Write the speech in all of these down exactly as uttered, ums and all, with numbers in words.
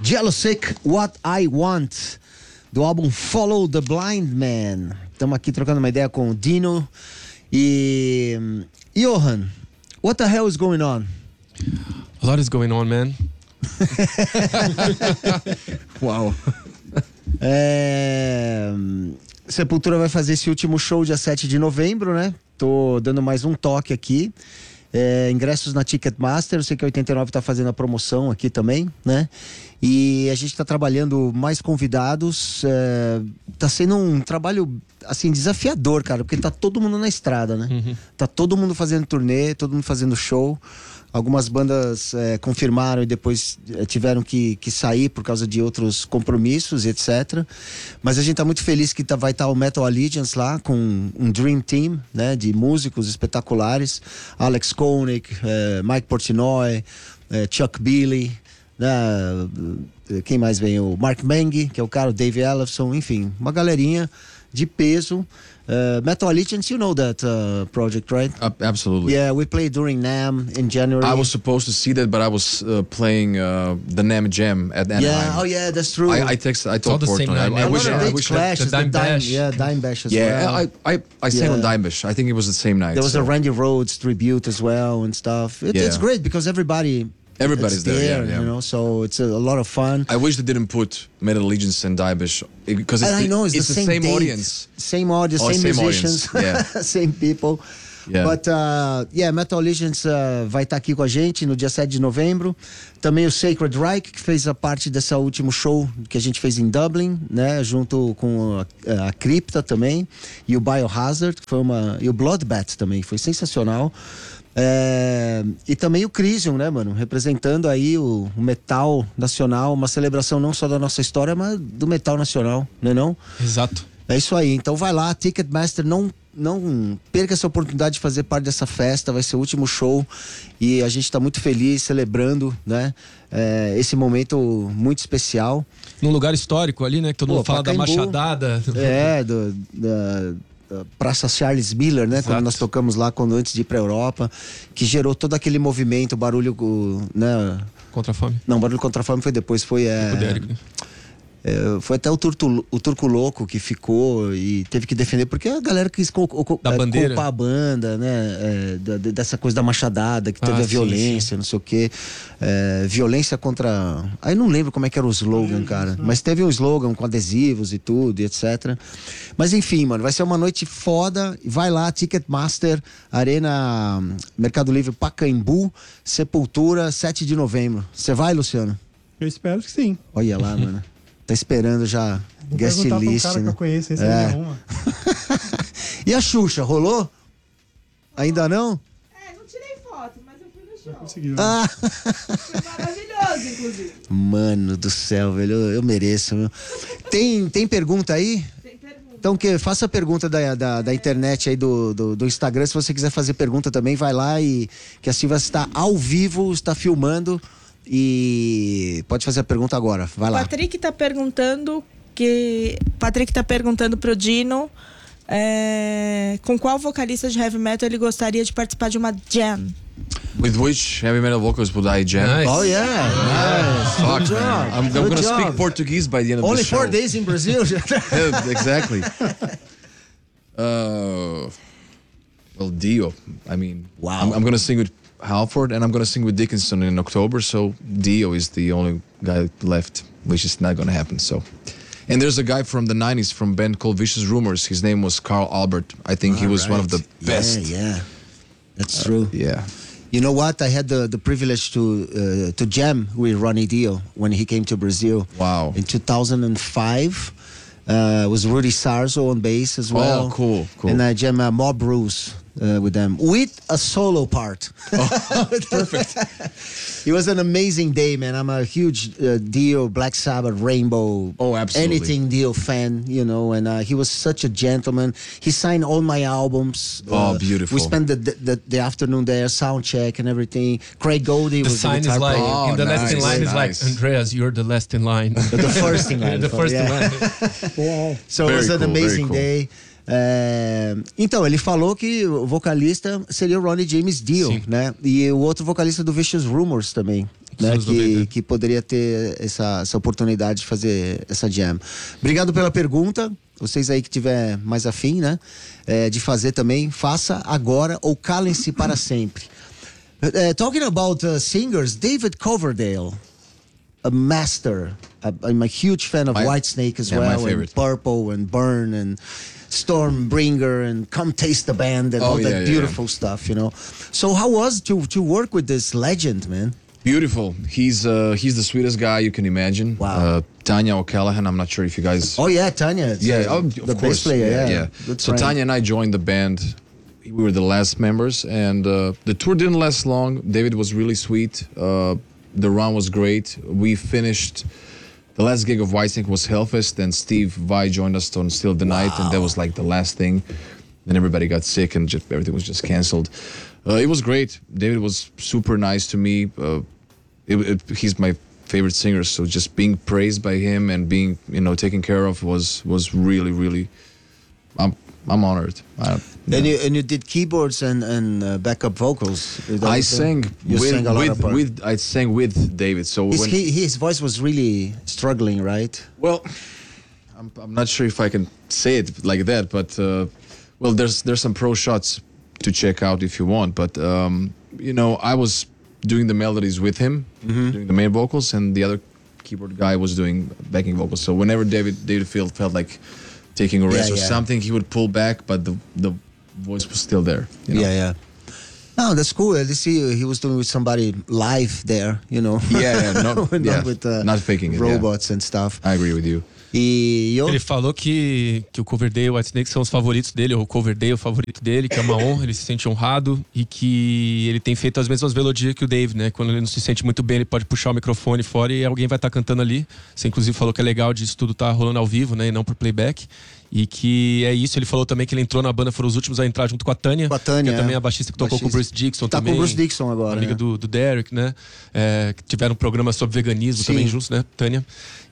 Jealous-Sick, What I Want, do álbum Follow the Blind Man. Estamos aqui trocando uma ideia com o Dino. E... Johan, what the hell is going on? A lot is going on, man. Uau. É... Sepultura vai fazer esse último show dia sete de novembro, né? Tô dando mais um toque aqui. É, ingressos na Ticketmaster, eu sei que a oitenta e nove tá fazendo a promoção aqui também, né? E a gente tá trabalhando mais convidados. É, tá sendo um trabalho, assim, desafiador, cara, porque tá todo mundo na estrada, né? Uhum. Tá todo mundo fazendo turnê, todo mundo fazendo show. Algumas bandas é, confirmaram e depois é, tiveram que, que sair por causa de outros compromissos, etcétera. Mas a gente tá muito feliz que tá, vai estar tá o Metal Allegiance lá com um Dream Team, né, de músicos espetaculares. Alex Koenig, é, Mike Portnoy, é, Chuck Billy, né, quem mais vem? O Mark Mengue, que é o cara, o Dave Ellefson, enfim, uma galerinha de peso. Uh, Metal Allegiance, you know that uh, project, right? Uh, absolutely. Yeah, we played during NAMM in January. I was supposed to see that, but I was uh, playing uh, the NAMM Jam at Anaheim. Yeah, oh yeah, that's true. I, I texted, I told the same Portnoy. night. I, I a wish, lot of I dates wish clash, the the Dime Dime, Bash. yeah, Dime Bash as yeah, well. I, I, I sang Yeah. on Dime Bash. I think it was the same night. There was so. a Randy Rhoads tribute as well and stuff. It, Yeah. It's great because everybody, Everybody's it's there, there, yeah, yeah. you know. So it's a, a lot of fun. I wish they didn't put Metal Allegiance and Dime Bash because it's, And I the, know it's, it's the, the same, same date, audience. same audience, Oh, same, same musicians, audience, yeah. same people. Yeah. But uh, yeah, Metal Allegiance uh, vai estar aqui com a gente no dia sete de novembro. Também o Sacred Reich, que fez a parte desse último show que a gente fez em Dublin, né? Junto com a, a Crypta também. E o Biohazard, que foi uma. E o Bloodbath também, foi sensacional. É, e também o Crisium, né, mano? Representando aí o, o metal nacional, uma celebração não só da nossa história, mas do metal nacional, né não? Exato. É isso aí, então vai lá, Ticketmaster, não, não perca essa oportunidade de fazer parte dessa festa, vai ser o último show e a gente tá muito feliz, celebrando, né, é, esse momento muito especial. Num lugar histórico ali, né, que todo Pô, mundo fala da Pacaembu. Machadada. É, do, da, da Praça Charles Miller, né, Exato. quando nós tocamos lá, quando antes de ir pra Europa, que gerou todo aquele movimento, barulho, né... Contra a fome. Não, barulho contra a fome foi depois, foi... É, É, foi até o, turto, o Turco Louco que ficou e teve que defender, porque a galera quis co, co, da é, bandeira. culpar a banda, né? É, da, dessa coisa da machadada, que teve Ah, a sim, violência, sim. não sei o quê. É, violência contra... Aí não lembro como é que era o slogan, cara. Mas teve um slogan com adesivos e tudo, e etcétera. Mas enfim, mano, vai ser uma noite foda. Vai lá, Ticketmaster, Arena Mercado Livre Pacaembu, Sepultura, sete de novembro. Você vai, Luciano? Eu espero que sim. Olha lá, mano. Tá esperando já Vou guest perguntar pra um list, cara né? que eu conheço, esse É. é uma. E a Xuxa, rolou? Ainda não? É, não tirei foto, mas eu fui no show. Conseguiu. Ah, Foi maravilhoso, inclusive. mano do céu, velho, eu, eu mereço. Meu. Tem, tem pergunta aí? Tem pergunta. Então, que, faça a pergunta da, da, da internet aí, do, do, do Instagram. Se você quiser fazer pergunta também, vai lá e que a Silvia está ao vivo, está filmando e pode fazer a pergunta agora. Vai lá. Patrick tá perguntando que. Patrick tá perguntando pro Dino é, com qual vocalista de heavy metal ele gostaria de participar de uma jam. With which heavy metal vocals would I jam? Nice. Oh yeah, nice. Fuck, Good job. man. I'm, I'm Good gonna job. speak Portuguese by the end of Only the show. four days in Brazil. Yeah, exactly. Uh, well, Dio. I mean, Wow. I'm, I'm gonna sing with Halford and I'm gonna sing with Dickinson in October. So Dio is the only guy left, which is not gonna happen. So, and there's a guy from the nineties from a band called Vicious Rumors. His name was Carl Albert. I think he was one of the best. Yeah, yeah. That's true. Yeah. You know what? I had the, the privilege to uh, to jam with Ronnie Dio when he came to Brazil. Wow. In two thousand five. Uh, it was Rudy Sarzo on bass as well. Oh, cool, cool. And I jam uh, Mob Rules uh, with them with a solo part. Oh, perfect. It was an amazing day, man. I'm a huge uh, Dio, Black Sabbath, Rainbow, Oh, absolutely. anything Dio fan, you know. And uh, he was such a gentleman. He signed all my albums. Oh, Uh, beautiful. We spent the, the the afternoon there, sound check and everything. Craig Goldie The was sign the is guitar like, player. Oh, in the last in nice, line is like, nice. Andreas, you're the last in line. The first in line. The first yeah. in line. Uau. So Very it was an cool, very amazing cool. day. É, então, ele falou que o vocalista seria o Ronnie James Dio, Sim. né? E o outro vocalista do Vicious Rumors também, né, Dos que, noventa. que poderia ter essa, essa oportunidade de fazer essa jam. Obrigado pela pergunta. Vocês aí que tiver mais afim, né, é, de fazer também, faça agora ou calem-se para sempre. Uh, talking about uh, singers, David Coverdale, a master. Uh, I'm a huge fan of My- Whitesnake as yeah, my well, and favorite. Purple and Burn and Stormbringer and Come Taste the Band and Oh, all yeah, that yeah, beautiful stuff, you know. So how was to to work with this legend, man? Beautiful. He's uh, he's the sweetest guy you can imagine. Wow. Uh, Tanya O'Callaghan. I'm not sure if you guys. Oh yeah, Tanya. it's, yeah, uh, oh, the of bass course. player. Yeah, Good So friend. Tanya and I joined the band. We were the last members, and uh, the tour didn't last long. David was really sweet. Uh, the run was great. We finished. The last gig of Whitesnake was Hellfest, and Steve Vai joined us on Still the Night, and that was like the last thing. Then everybody got sick, and just, everything was just canceled. Uh, it was great. David was super nice to me. Uh, it, it, he's my favorite singer, so just being praised by him and being, you know, taken care of was was really, really. I'm I'm honored. I, And you and you did keyboards and and uh, backup vocals. Is that I what- sang You with sang a lot with, of part. with I sang with David. So His, when, he, his voice was really struggling, right? well, I'm I'm not sure if I can say it like that, but uh, well, there's there's some pro shots to check out if you want. But um, you know, I was doing the melodies with him, Mm-hmm. doing the main vocals, and the other keyboard guy was doing backing vocals. So whenever David David felt felt like taking a rest Yeah, or yeah. something, he would pull back, but the the voice was still there. You know? Yeah, yeah. No, that's cool. At least he, he was doing with somebody live there, you know. Yeah, yeah, no, Not yeah, with uh, not faking it, yeah. robots and stuff. I agree with you. E eu, Ele falou que, que o Coverdale e o Whitesnake são os favoritos dele, ou o Coverdale é o favorito dele, que é uma honra, ele se sente honrado e que ele tem feito as mesmas melodias que o Dave, né? Quando ele não se sente muito bem, ele pode puxar o microfone fora e alguém vai estar cantando ali. Você inclusive falou que é legal disso tudo tá rolando ao vivo, né? E não por playback. E que é isso, ele falou também que ele entrou na banda, foram os últimos a entrar junto com a Tânia. Com a Tânia, que é também é. a baixista que tocou Baixista. com o Bruce Dixon Tá com também. o Bruce Dixon agora, Amiga né? do, do Derek, né? É, que tiveram um programa sobre veganismo Sim. também juntos, né, Tânia?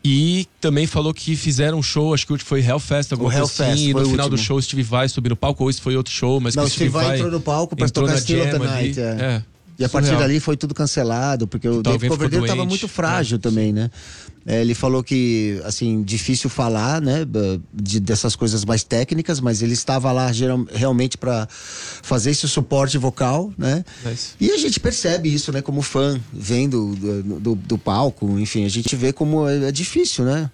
E também falou que fizeram um show, acho que o último foi Hellfest, alguma O coisa Hellfest assim, e foi no o final do último. show Steve Vai subir no palco, ou isso foi outro show, mas não, que o Steve Vai entrou no palco para entrou tocar na Still of the jam ali. Night. É. É. E a partir Surreal. dali foi tudo cancelado, porque o Então, David alguém ficou Coverdale estava doente, muito frágil né? também, né? É, ele falou que, assim, difícil falar, né, de, dessas coisas mais técnicas, mas ele estava lá geral, realmente para fazer esse suporte vocal, né? Nice. E a gente percebe isso, né, como fã, vendo do, do, do palco, enfim, a gente vê como é, é difícil, né?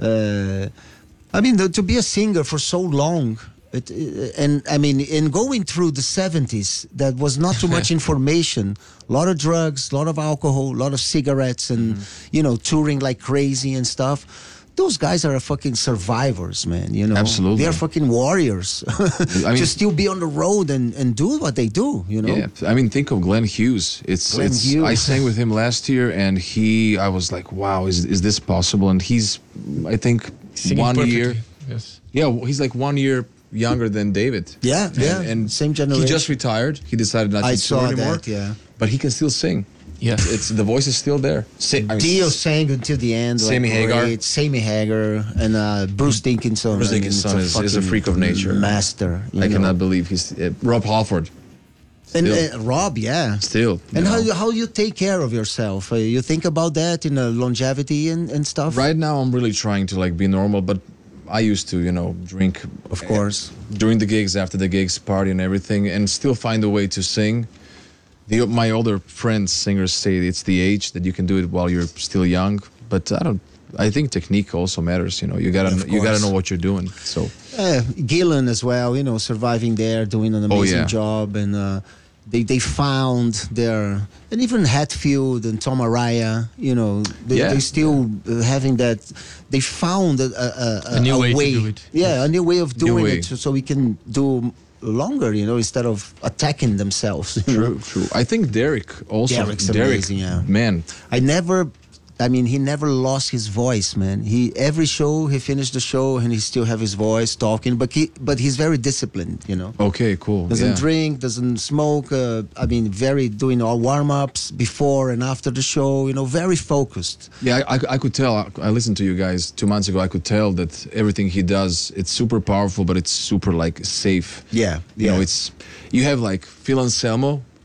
É, I mean, to be a singer for so long. It, and I mean, in going through the seventies, that was not too much information. A lot of drugs, a lot of alcohol, a lot of cigarettes, and you know, touring like crazy and stuff. Those guys are fucking survivors, man. You know, Absolutely. they are fucking warriors. I mean- to still be on the road and, and do what they do. You know, Yeah, I mean, think of Glenn Hughes. It's, Glenn it's. Hughes. I sang with him last year, and he. I was like, wow, is is this possible? And he's, I think, Singing one perfectly. year. Yes. Yeah, he's like one year younger than David. Yeah, And- yeah, And same generation. He just retired. He decided not I to saw tour anymore. that. Yeah. But he can still sing. Yeah. It's the voice is still there. Sa- I mean, Dio sang until the end. like, Sammy Hagar. great. Sammy Hagar and uh, Bruce Dickinson. Bruce I mean, Dickinson it's is- is a fucking freak of nature. Master. you I know. cannot believe he's uh, Rob Halford. And Still. uh, Rob, yeah. Still. And you how know. you, how you take care of yourself? Uh, you think about that in uh, longevity and, and stuff. Right now, I'm really trying to like be normal, but I used to, you know, drink, Of course. during the gigs, after the gigs, party and everything, and still find a way to sing. The, my older friends, singers, say it's the age that you can do it while you're still young. But I don't. I think technique also matters. You know, you gotta Of you gotta course. know what you're doing. So Uh, Gillan as well. You know, surviving there, doing an Oh, amazing yeah. job, and uh, they they found their and even Hatfield and Tom Araya. You know, they Yeah. they still uh, having that. They found a, a, a, A new way to do it. Yeah, Yes. a new way of New doing way. it, so, so we can do longer. You know, instead of attacking themselves. you know. true, true. I think Derek also. Derek's Derek, amazing, yeah. man. I never, I mean, he never lost his voice, man. He every show he finished the show and he still have his voice talking, but he but he's very disciplined, you know. Okay, cool. Doesn't yeah. drink, doesn't smoke. Uh, I mean, very doing all warm ups before and after the show. You know, very focused. Yeah, I, I, I could tell. I, I listened to you guys two months ago. I could tell that everything he does, it's super powerful, but it's super like safe. Yeah, You yeah. know, it's you have like Phil Anselmo.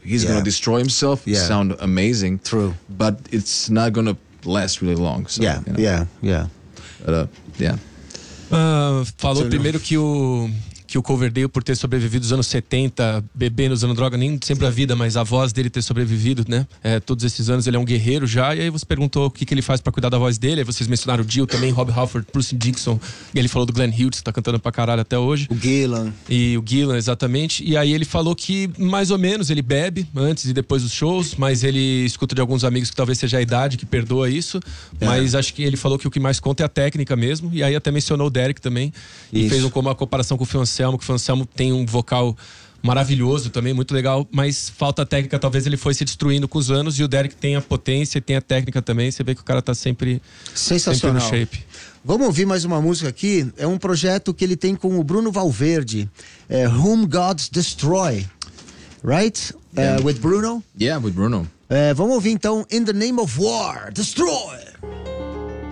He's Yeah. gonna destroy himself. Yeah. Sound amazing. True. But it's not gonna last really long. So, Yeah, you know. yeah, yeah. But, uh, yeah. Ah, falou Você primeiro que o que o Coverdale, por ter sobrevivido os anos setenta, bebendo, usando droga, nem sempre a vida, mas a voz dele ter sobrevivido, né? É, todos esses anos ele é um guerreiro já. E aí você perguntou o que, que ele faz pra cuidar da voz dele. Aí vocês mencionaram o Dio também, Rob Halford, Bruce Dickinson. E ele falou do Glenn Hughes, que tá cantando pra caralho até hoje. O Gillan. E o Gillan, exatamente. E aí ele falou que, mais ou menos, ele bebe antes e depois dos shows, mas ele escuta de alguns amigos que talvez seja a idade que perdoa isso. É. Mas acho que ele falou que o que mais conta é a técnica mesmo. E aí até mencionou o Derek também. E Isso. fez um- uma comparação com o Phil Anselmo, que o Phil Anselmo tem um vocal maravilhoso também, muito legal, mas falta técnica, talvez ele foi se destruindo com os anos, e o Derek tem a potência e tem a técnica também. Você vê que o cara tá sempre, Sensacional. sempre no shape. Vamos ouvir mais uma música aqui. É um projeto que ele tem com o Bruno Valverde. É Whom Gods Destroy. Right? Yeah. Uh, with Bruno. Yeah, with Bruno. É, vamos ouvir então In the Name of War. Destroy!